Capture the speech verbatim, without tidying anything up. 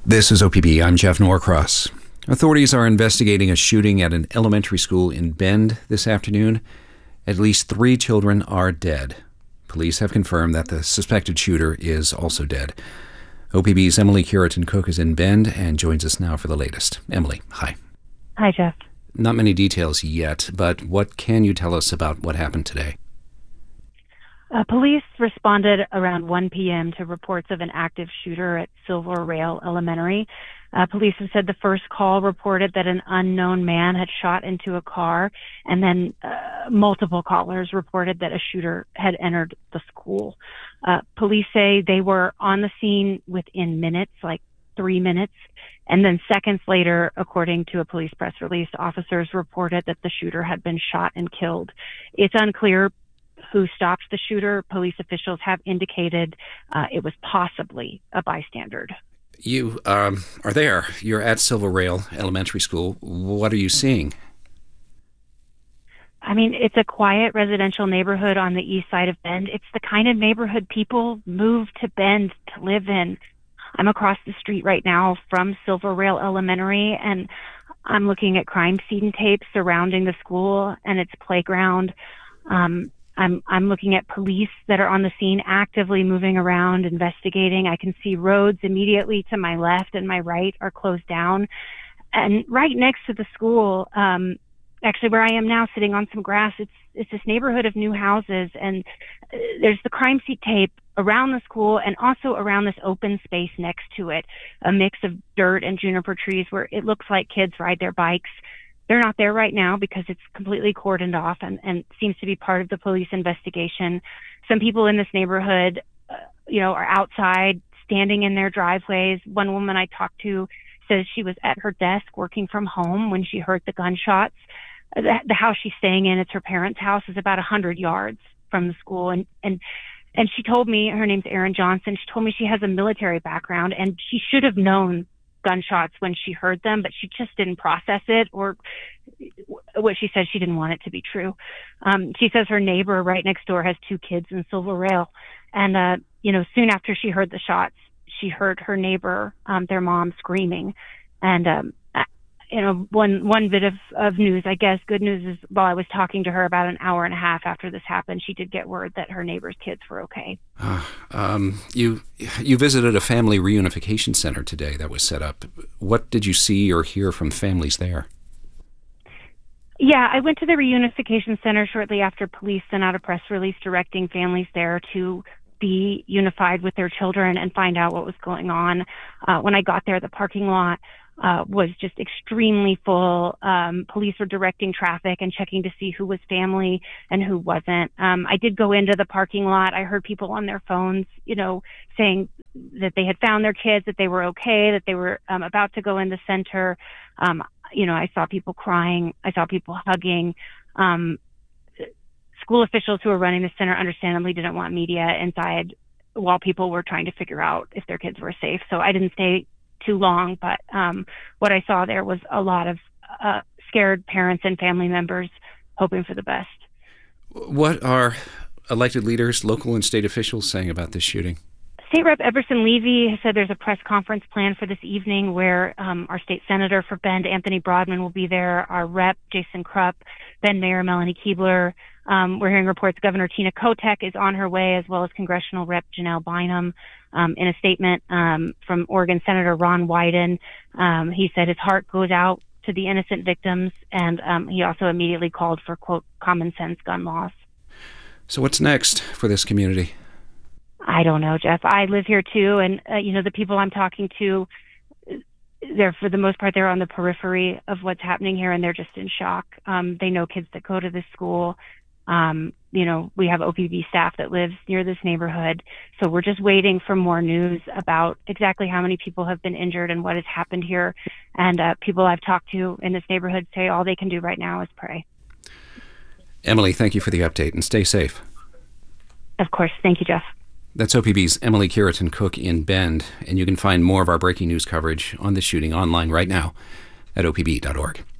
This is O P B. I'm Jeff Norcross. Authorities are investigating a shooting at an elementary school in Bend this afternoon. At least three children are dead. Police have confirmed that the suspected shooter is also dead. O P B's Emily Curitan Cook is in Bend and joins us now for the latest. Emily, hi. Hi, Jeff. Not many details yet, but what can you tell us about what happened today? Uh, police responded around one p.m. to reports of an active shooter at Silver Rail Elementary. Uh, police have said the first call reported that an unknown man had shot into a car, and then uh, multiple callers reported that a shooter had entered the school. Uh, police say they were on the scene within minutes, like three minutes, and then seconds later, according to a police press release, officers reported that the shooter had been shot and killed. It's unclear who stopped the shooter. Police officials have indicated uh, it was possibly a bystander. You um, are there. You're at Silver Rail Elementary School. What are you seeing? I mean, it's a quiet residential neighborhood on the east side of Bend. It's the kind of neighborhood people move to Bend to live in. I'm across the street right now from Silver Rail Elementary, and I'm looking at crime scene tapes surrounding the school and its playground. Um, I'm I'm looking at police that are on the scene actively moving around, investigating. I can see roads immediately to my left and my right are closed down. And right next to the school, um, actually where I am now sitting on some grass, it's it's this neighborhood of new houses. And uh, there's the crime scene tape around the school and also around this open space next to it, a mix of dirt and juniper trees where it looks like kids ride their bikes. They're not there right now because it's completely cordoned off and, and seems to be part of the police investigation. Some people in this neighborhood, uh, you know, are outside standing in their driveways. One woman I talked to says she was at her desk working from home when she heard the gunshots. The, the house she's staying in, it's her parents' house, is about one hundred yards from the school. And, and, and she told me, her name's Erin Johnson, she told me she has a military background and she should have known gunshots when she heard them, but she just didn't process it, or what she said, she didn't want it to be true. Um, she says her neighbor right next door has two kids in Silver Rail. And, uh, you know, soon after she heard the shots, she heard her neighbor, um, their mom screaming. And, um, you know, one, one bit of, of news, I guess, good news is while I was talking to her about an hour and a half after this happened, she did get word that her neighbor's kids were okay. Uh, um, you you visited a family reunification center today that was set up. What did you see or hear from families there? Yeah, I went to the reunification center shortly after police sent out a press release directing families there to be unified with their children and find out what was going on. Uh, when I got there, the parking lot uh, was just extremely full. Um, police were directing traffic and checking to see who was family and who wasn't. Um, I did go into the parking lot. I heard people on their phones, you know, saying that they had found their kids, that they were okay, that they were um, about to go in the center. Um, you know, I saw people crying. I saw people hugging. Um, school officials who were running the center understandably didn't want media inside while people were trying to figure out if their kids were safe. So I didn't stay too long, but um, what I saw there was a lot of uh, scared parents and family members hoping for the best. What are elected leaders, local and state officials saying about this shooting? State Rep Everson Levy has said there's a press conference planned for this evening where um, our state senator for Bend, Anthony Broadman, will be there, our rep, Jason Krupp, Bend Mayor Melanie Keebler. Um, we're hearing reports Governor Tina Kotek is on her way, as well as Congressional Rep Janelle Bynum. Um, in a statement um, from Oregon Senator Ron Wyden, um, he said his heart goes out to the innocent victims, and um, he also immediately called for, quote, common sense gun laws. So what's next for this community? I don't know, Jeff. I live here too, and uh, you know, the people I'm talking to, they're for the most part they're on the periphery of what's happening here, and they're just in shock. Um, they know kids that go to this school. Um, you know, we have O P B staff that lives near this neighborhood, so we're just waiting for more news about exactly how many people have been injured and what has happened here. And uh, people I've talked to in this neighborhood say all they can do right now is pray. Emily, thank you for the update, and stay safe. Of course. Thank you, Jeff. That's O P B's Emily Curitan Cook in Bend, and you can find more of our breaking news coverage on this shooting online right now at O P B dot org.